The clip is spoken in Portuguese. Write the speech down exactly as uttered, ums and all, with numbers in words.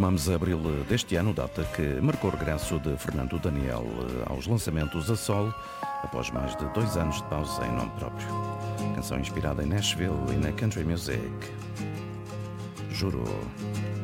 informamos abril deste ano, data que marcou o regresso de Fernando Daniel aos lançamentos a solo, após mais de dois anos de pausa em nome próprio. Canção inspirada em Nashville e na country music. Juro.